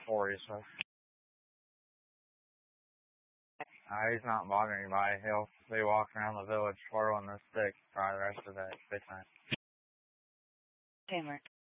4, he says. He's not bothering anybody. He'll be walking around the village twirling this stick probably the rest of the day. Big time. Okay, Mark.